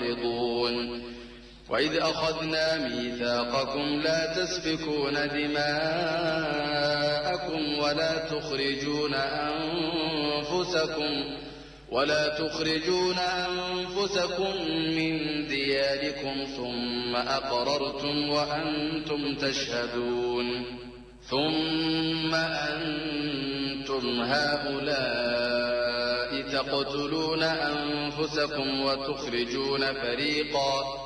معرضون وإذ أخذنا ميثاقكم لا تسفكون دماءكم ولا تخرجون أنفسكم من دياركم ثم أقررتم وأنتم تشهدون ثم أنتم هؤلاء تقتلون أنفسكم